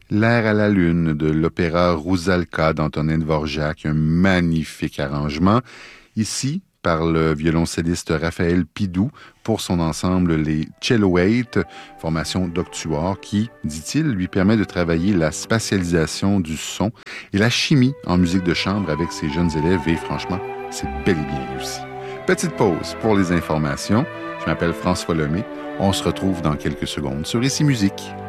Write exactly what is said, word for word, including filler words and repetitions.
L'air à la lune de l'opéra Rusalka d'Antonin Dvorak, un magnifique arrangement. Ici, par le violoncelliste Raphaël Pidou pour son ensemble les Cello Eight, formation d'octuor qui, dit-il, lui permet de travailler la spatialisation du son et la chimie en musique de chambre avec ses jeunes élèves et franchement, c'est bel et bien réussi. Petite pause pour les informations. Je m'appelle François Lemay. On se retrouve dans quelques secondes sur Ici Musique.